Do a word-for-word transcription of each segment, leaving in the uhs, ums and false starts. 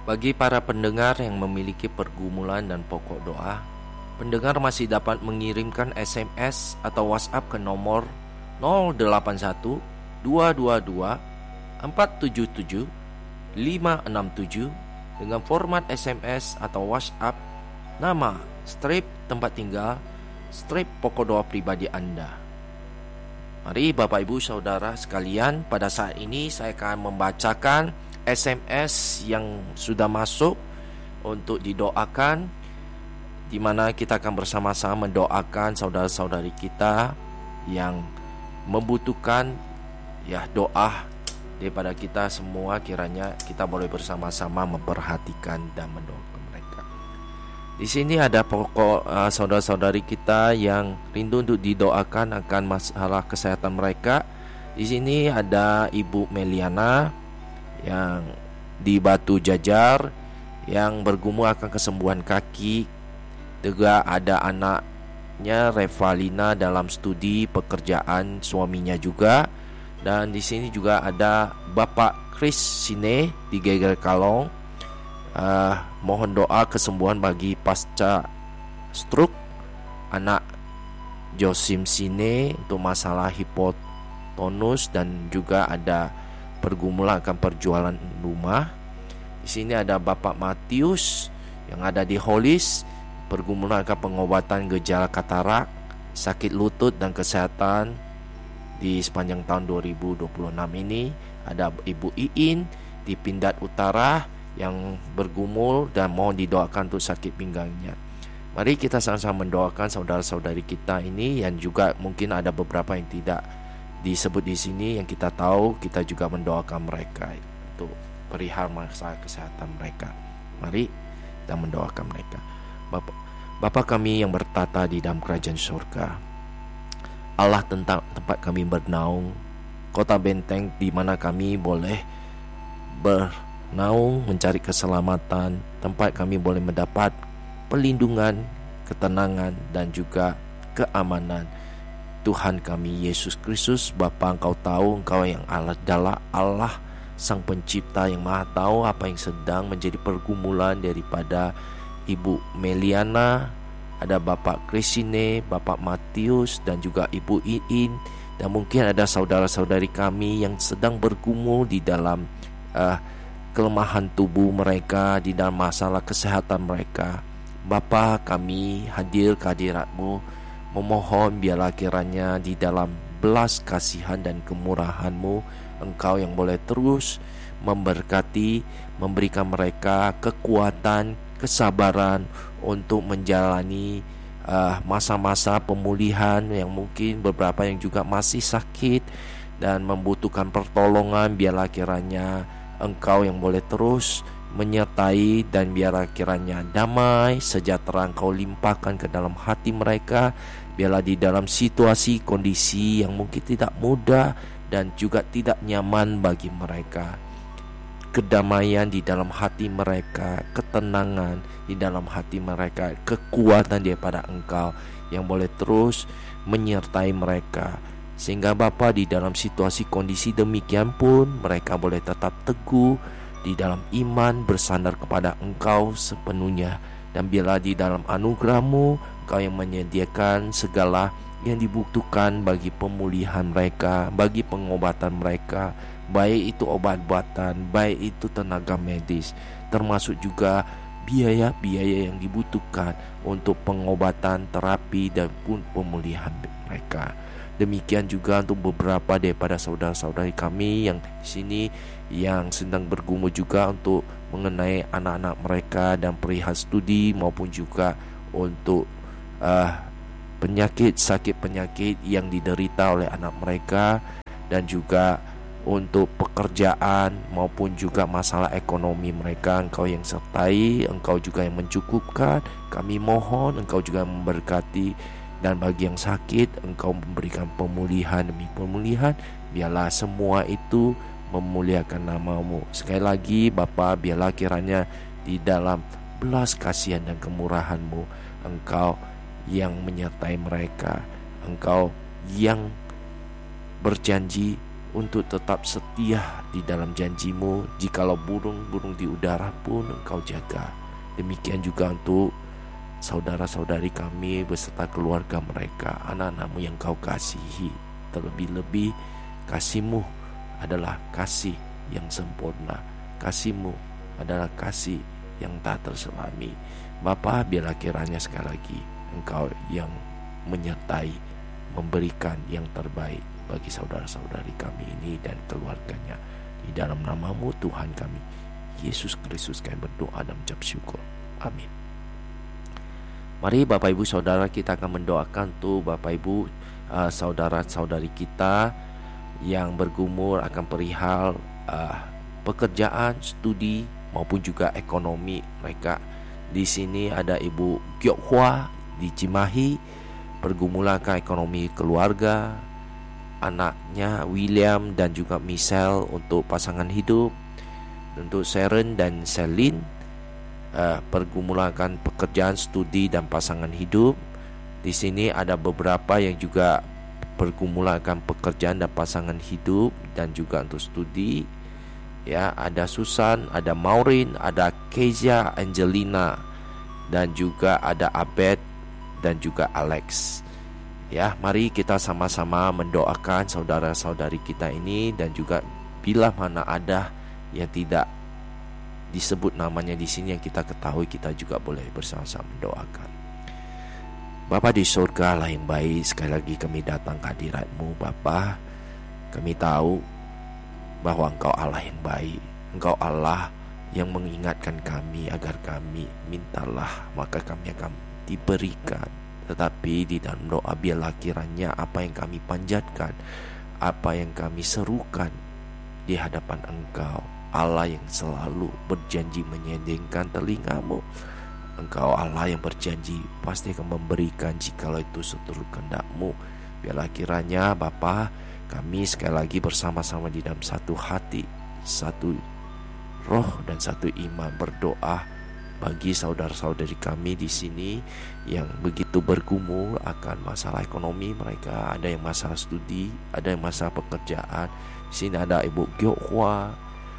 Bagi para pendengar yang memiliki pergumulan dan pokok doa, pendengar masih dapat mengirimkan S M S atau WhatsApp ke nomor nol delapan satu dua dua dua empat tujuh tujuh lima enam tujuh dengan format S M S atau WhatsApp, nama, strip tempat tinggal, strip pokok doa pribadi Anda. Mari Bapak Ibu Saudara sekalian, pada saat ini saya akan membacakan S M S yang sudah masuk untuk didoakan, di mana kita akan bersama-sama mendoakan saudara-saudari kita yang membutuhkan ya doa daripada kita semua. Kiranya kita boleh bersama-sama memperhatikan dan mendoakan mereka. Di sini ada pokok uh, saudara-saudari kita yang rindu untuk didoakan akan masalah kesehatan mereka. Di sini ada Ibu Meliana yang di Batu Jajar yang bergumul akan kesembuhan kaki. Juga ada anaknya Revalina dalam studi pekerjaan suaminya juga. Dan di sini juga ada Bapak Chris Sine di Geger Kalong. Uh, mohon doa kesembuhan bagi pasca stroke anak Josim Sine untuk masalah hipotonus, dan juga ada pergumulan akan perjualan rumah. Di sini ada Bapak Matius yang ada di Holis, pergumulan akan pengobatan gejala katarak, sakit lutut dan kesehatan di sepanjang tahun dua ribu dua puluh enam ini. Ada Ibu Iin di Pindad Utara yang bergumul dan mohon didoakan untuk sakit pinggangnya. Mari kita sama-sama mendoakan saudara-saudari kita ini, yang juga mungkin ada beberapa yang tidak disebut di sini, yang kita tahu kita juga mendoakan mereka untuk perihal masalah kesehatan mereka. Mari kita mendoakan mereka. Bapa, Bapa kami yang bertata di dalam kerajaan surga, Allah tentang tempat kami bernaung, kota benteng di mana kami boleh bernaung mencari keselamatan, tempat kami boleh mendapat perlindungan, ketenangan dan juga keamanan. Tuhan kami Yesus Kristus, Bapa, Engkau tahu, Engkau yang Allah adalah Allah Sang Pencipta yang Maha tahu apa yang sedang menjadi pergumulan daripada Ibu Meliana, ada Bapak Krisine, Bapak Matius dan juga Ibu Iin, dan mungkin ada saudara-saudari kami yang sedang bergumul di dalam uh, kelemahan tubuh mereka, di dalam masalah kesehatan mereka. Bapa, kami hadir ke hadirat-Mu, memohon biarlah kiranya di dalam belas kasihan dan kemurahan-Mu, Engkau yang boleh terus memberkati, memberikan mereka kekuatan, kesabaran untuk menjalani uh, masa-masa pemulihan, yang mungkin beberapa yang juga masih sakit dan membutuhkan pertolongan. Biarlah kiranya Engkau yang boleh terus menyertai, dan biarlah kiranya damai sejahtera Engkau limpahkan ke dalam hati mereka. Biarlah di dalam situasi kondisi yang mungkin tidak mudah dan juga tidak nyaman bagi mereka, kedamaian di dalam hati mereka, ketenangan di dalam hati mereka, kekuatan daripada Engkau yang boleh terus menyertai mereka, sehingga Bapa di dalam situasi kondisi demikian pun mereka boleh tetap teguh di dalam iman, bersandar kepada Engkau sepenuhnya. Dan biarlah di dalam anugerah-Mu, Engkau yang menyediakan segala yang dibutuhkan bagi pemulihan mereka, bagi pengobatan mereka, baik itu obat-obatan, baik itu tenaga medis, termasuk juga biaya-biaya yang dibutuhkan untuk pengobatan, terapi dan pun pemulihan mereka. Demikian juga untuk beberapa daripada saudara-saudari kami yang di sini yang sedang bergumul juga untuk mengenai anak-anak mereka dan perihal studi, maupun juga untuk uh, penyakit, sakit penyakit yang diderita oleh anak mereka, dan juga untuk pekerjaan maupun juga masalah ekonomi mereka. Engkau yang sertai, Engkau juga yang mencukupkan. Kami mohon Engkau juga memberkati, dan bagi yang sakit Engkau memberikan pemulihan demi pemulihan. Biarlah semua itu memuliakan nama-Mu. Sekali lagi Bapa, biarlah kiranya di dalam belas kasihan dan kemurahan-Mu, Engkau yang menyertai mereka, Engkau yang berjanji untuk tetap setia di dalam janji-Mu. Jikalau burung-burung di udara pun Engkau jaga. Demikian juga untuk saudara-saudari kami beserta keluarga mereka, anak-anak-Mu yang Kau kasihi. Terlebih-lebih kasih-Mu adalah kasih yang sempurna. Kasih-Mu adalah kasih yang tak terselami. Bapa, biarlah kiranya sekali lagi Engkau yang menyertai, memberikan yang terbaik bagi saudara-saudari kami ini dan keluarganya. Di dalam nama-Mu Tuhan kami Yesus Kristus kami berdoa dan mengucap syukur. Amin. Mari Bapak Ibu Saudara, kita akan mendoakan tuh Bapak Ibu uh, saudara-saudari kita yang bergumul akan perihal uh, pekerjaan, studi maupun juga ekonomi mereka. Di sini ada Ibu Gyok Hwa di Cimahi, pergumulan ekonomi keluarga, anaknya William dan juga Michelle untuk pasangan hidup. Untuk Sharon dan Celine, uh, pergumulan pekerjaan, studi dan pasangan hidup. Di sini ada beberapa yang juga pergumulan pekerjaan dan pasangan hidup dan juga untuk studi. Ya, ada Susan, ada Maureen, ada Kezia, Angelina, dan juga ada Abed dan juga Alex. Ya, mari kita sama-sama mendoakan saudara-saudari kita ini, dan juga bila mana ada yang tidak disebut namanya di sini yang kita ketahui, kita juga boleh bersama-sama mendoakan. Bapa di surga Allah yang baik, sekali lagi kami datang ke hadirat-Mu Bapa. Kami tahu bahwa Engkau Allah yang baik, Engkau Allah yang mengingatkan kami agar kami mintalah maka kami akan diberikan. Tetapi di dalam doa biarlah kiranya apa yang kami panjatkan, apa yang kami serukan di hadapan Engkau, Allah yang selalu berjanji menyendingkan telinga-Mu. Engkau Allah yang berjanji pasti akan memberikan jikalau itu seturut kehendak-Mu. Biarlah kiranya Bapa, kami sekali lagi bersama-sama di dalam satu hati, satu roh dan satu iman berdoa bagi saudara-saudari kami di sini yang begitu bergumul akan masalah ekonomi mereka. Ada yang masalah studi, ada yang masalah pekerjaan. Di sini ada Ibu Gyok Hwa,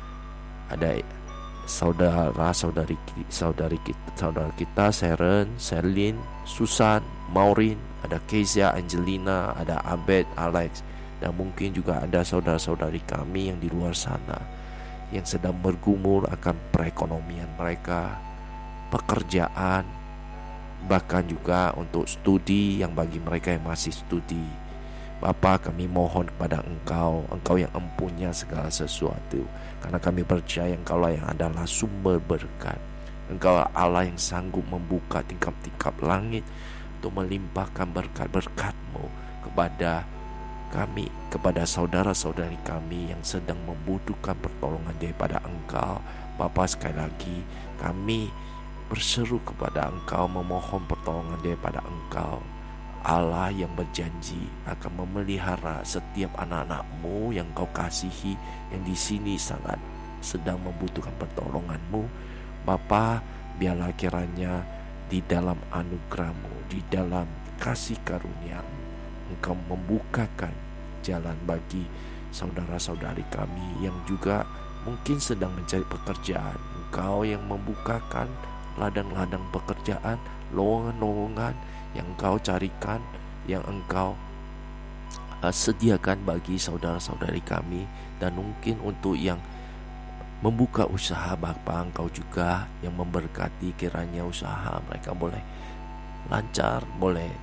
ada saudara-saudari saudari kita, saudara kita Sharon, Celine, Susan, Maureen, ada Kezia, Angelina, ada Abed, Alex, dan mungkin juga ada saudara-saudari kami yang di luar sana yang sedang bergumul akan perekonomian mereka, pekerjaan, bahkan juga untuk studi yang bagi mereka yang masih studi. Bapa, kami mohon kepada Engkau, Engkau yang empunya segala sesuatu, karena kami percaya Engkau lah yang adalah sumber berkat. Engkau Allah yang sanggup membuka tingkap-tingkap langit untuk melimpahkan berkat-berkat-Mu kepada kami, kepada saudara-saudari kami yang sedang membutuhkan pertolongan daripada Engkau. Bapa, sekali lagi kami berseru kepada Engkau, memohon pertolongan daripada Engkau, Allah yang berjanji akan memelihara setiap anak-anak-Mu yang Kau kasihi, yang di sini sangat sedang membutuhkan pertolongan-Mu. Bapa, biarlah kiranya di dalam anugerah-Mu, di dalam kasih karunia-Mu, Engkau membukakan jalan bagi saudara-saudari kami yang juga mungkin sedang mencari pekerjaan. Engkau yang membukakan ladang-ladang pekerjaan, lowongan-lowongan yang Engkau carikan, yang Engkau uh, sediakan bagi saudara-saudari kami. Dan mungkin untuk yang membuka usaha, Bapa, Engkau juga yang memberkati, kiranya usaha mereka boleh lancar, boleh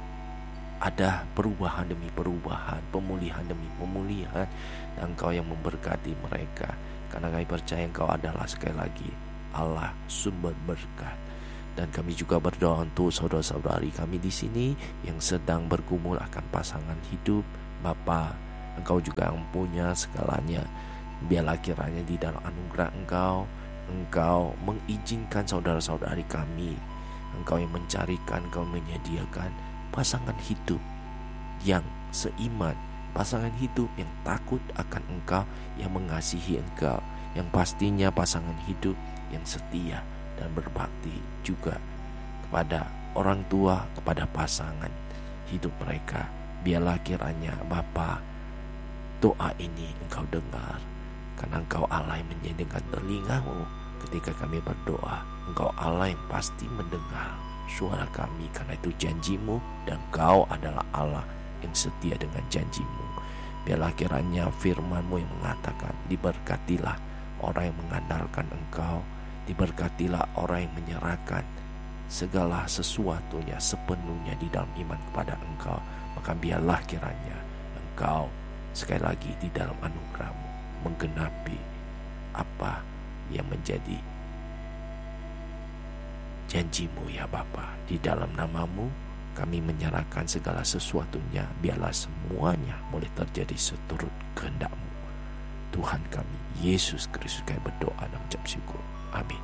ada perubahan demi perubahan, pemulihan demi pemulihan, dan Engkau yang memberkati mereka. Karena kami percaya Engkau adalah sekali lagi Allah sumber berkat. Dan kami juga berdoa untuk saudara-saudari kami di sini yang sedang bergumul akan pasangan hidup. Bapa, Engkau juga yang punya segalanya. Biarlah kiranya di dalam anugerah Engkau, Engkau mengizinkan saudara-saudari kami, Engkau yang mencarikan, Engkau menyediakan pasangan hidup yang seiman, pasangan hidup yang takut akan Engkau, yang mengasihi Engkau, yang pastinya pasangan hidup yang setia dan berbakti juga kepada orang tua, kepada pasangan hidup mereka. Biarlah kiranya Bapa, doa ini Engkau dengar, karena Engkau Allah yang menyediakan telingamu ketika kami berdoa. Engkau Allah yang pasti mendengar suara kami, karena itu janjimu, dan Engkau adalah Allah yang setia dengan janjimu. Biarlah kiranya firman-Mu yang mengatakan, diberkatilah orang yang mengandalkan Engkau, diberkatilah orang yang menyerahkan segala sesuatunya sepenuhnya di dalam iman kepada Engkau. Maka biarlah kiranya Engkau sekali lagi di dalam anugerah-Mu menggenapi apa yang menjadi janji-Mu ya Bapa. Di dalam nama-Mu kami menyerahkan segala sesuatunya. Biarlah semuanya boleh terjadi seturut kehendak-Mu. Tuhan kami Yesus Kristus, kami berdoa dan mengucap syukur. Amin.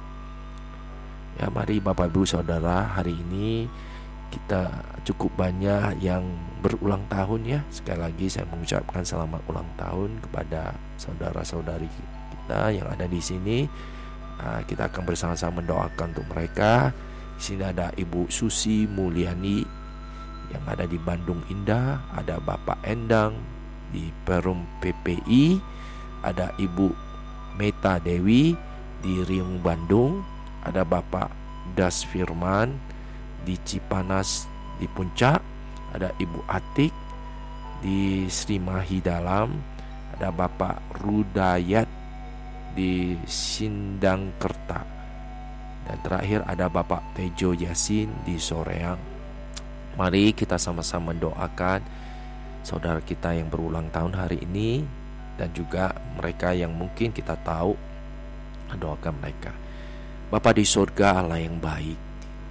Ya, mari Bapak Ibu Saudara, hari ini kita cukup banyak yang berulang tahun ya. Sekali lagi saya mengucapkan selamat ulang tahun kepada saudara-saudari kita yang ada di sini. Kita akan bersama-sama mendoakan untuk mereka. Di sini ada Ibu Susi Mulyani yang ada di Bandung Indah, ada Bapak Endang di Perum P P I, ada Ibu Meta Dewi di Riung Bandung, ada Bapak Das Firman di Cipanas di Puncak, ada Ibu Atik di Srimahi Dalam, ada Bapak Rudayat di Sindangkerta, dan terakhir ada Bapak Tejo Yasin di Soreang. Mari kita sama-sama mendoakan saudara kita yang berulang tahun hari ini, dan juga mereka yang mungkin kita tahu, doakan mereka. Bapa di surga, Allah yang baik,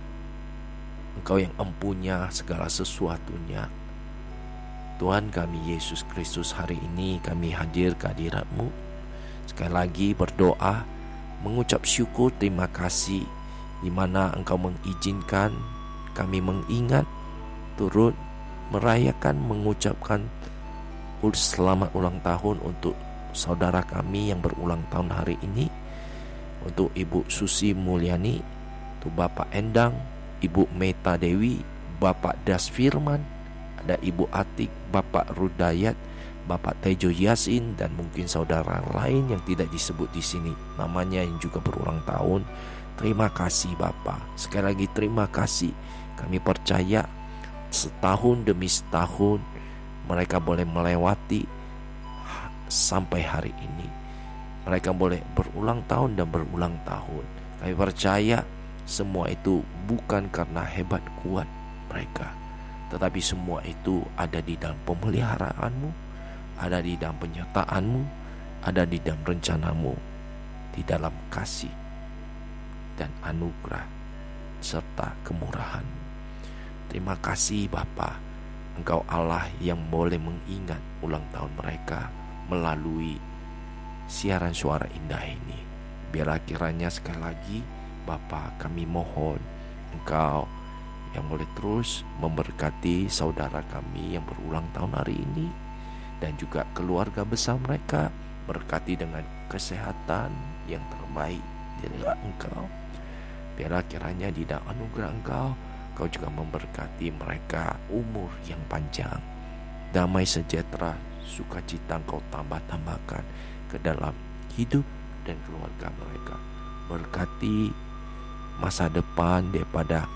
Engkau yang empunya segala sesuatunya. Tuhan kami Yesus Kristus, hari ini kami hadir ke hadirat-Mu, sekali lagi berdoa, mengucap syukur, terima kasih, di mana Engkau mengizinkan kami mengingat, turut merayakan, mengucapkan selamat ulang tahun untuk saudara kami yang berulang tahun hari ini. Untuk Ibu Susi Mulyani, untuk Bapak Endang, Ibu Meta Dewi, Bapak Das Firman, ada Ibu Atik, Bapak Rudayat, Bapak Tejo Yasin, dan mungkin saudara lain yang tidak disebut di sini namanya yang juga berulang tahun. Terima kasih Bapak. Sekali lagi terima kasih. Kami percaya setahun demi setahun mereka boleh melewati sampai hari ini. Mereka boleh berulang tahun dan berulang tahun. Kami percaya semua itu bukan karena hebat kuat mereka, tetapi semua itu ada di dalam pemeliharaanmu, ada di dalam penyertaan-Mu, ada di dalam rencana-Mu, di dalam kasih dan anugerah serta kemurahan-Mu. Terima kasih Bapa, Engkau Allah yang boleh mengingat ulang tahun mereka melalui siaran suara indah ini. Biarlah kiranya sekali lagi Bapa, kami mohon Engkau yang boleh terus memberkati saudara kami yang berulang tahun hari ini, dan juga keluarga besar mereka. Berkati dengan kesehatan yang terbaik dari Engkau. Biarlah kiranya di dalam anugerah Engkau, Engkau juga memberkati mereka umur yang panjang, damai sejahtera, sukacita Engkau tambah-tambahkan ke dalam hidup dan keluarga mereka. Berkati masa depan daripada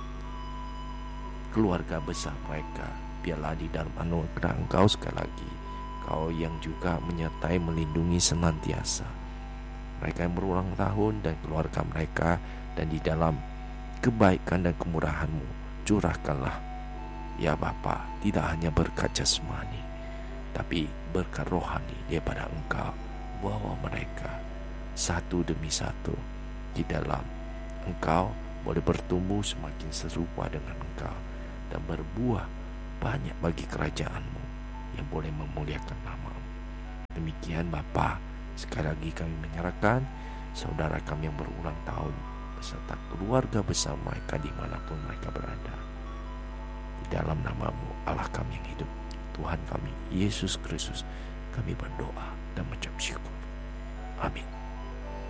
keluarga besar mereka. Biarlah di dalam anugerah Engkau sekali lagi, Engkau yang juga menyertai, melindungi senantiasa mereka yang berulang tahun dan keluarga mereka. Dan di dalam kebaikan dan kemurahan-Mu, curahkanlah ya Bapa, tidak hanya berkat jasmani, tapi berkat rohani daripada Engkau. Bawa mereka satu demi satu di dalam Engkau, boleh bertumbuh semakin serupa dengan Engkau, dan berbuah banyak bagi kerajaan-Mu yang boleh memuliakan nama-Mu. Demikian Bapa, sekali lagi kami menyerahkan saudara kami yang berulang tahun beserta keluarga besar mereka dimanapun mereka berada. Di dalam nama-Mu Allah kami yang hidup, Tuhan kami Yesus Kristus, kami berdoa dan mengucap syukur. Amin.